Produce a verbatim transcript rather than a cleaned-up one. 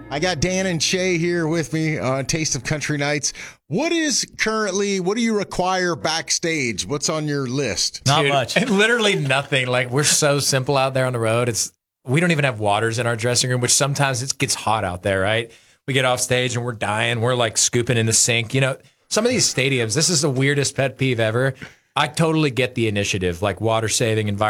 I got Dan and Shay here with me on Taste of Country Nights. What is currently, what do you require backstage? What's on your list? Not Dude, much. Literally nothing. Like, we're so simple out there on the road. It's we don't even have waters in our dressing room, which sometimes it gets hot out there, right? We get off stage and we're dying. We're like scooping in the sink. You know, some of these stadiums, this is the weirdest pet peeve ever. I totally get the initiative, like water saving, environment.